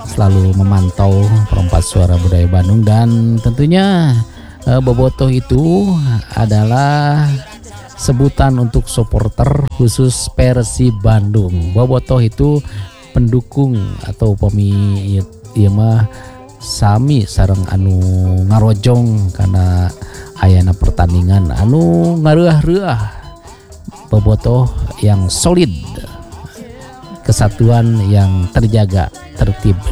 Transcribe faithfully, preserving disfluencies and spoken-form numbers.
selalu memantau Perempat Suara Budaya Bandung, dan tentunya eh, bobotoh itu adalah sebutan untuk supporter khusus Persib Bandung. Bobotoh itu pendukung atau pemi ieu mah sami sareng anu ngarojong karena ayana pertandingan anu ngareuah-reuah. Bobotoh yang solid, kesatuan yang terjaga, tertib